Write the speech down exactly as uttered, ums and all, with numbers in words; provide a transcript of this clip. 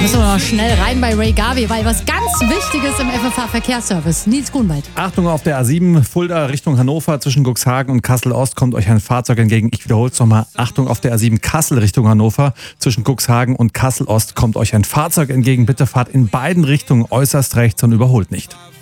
müssen wir noch schnell rein bei Ray Garvey, weil was ganz Wichtiges im F F H-Verkehrsservice. Nils Grunwald. Achtung, auf der A sieben, Fulda Richtung Hannover, zwischen Cuxhagen und Kassel-Ost kommt euch ein Fahrzeug entgegen. Ich wiederhole es nochmal. Achtung, auf der A sieben, Kassel Richtung Hannover, zwischen Cuxhagen und Kassel-Ost kommt euch ein Fahrzeug entgegen. Bitte fahrt in beiden Richtungen äußerst rechts und überholt nicht.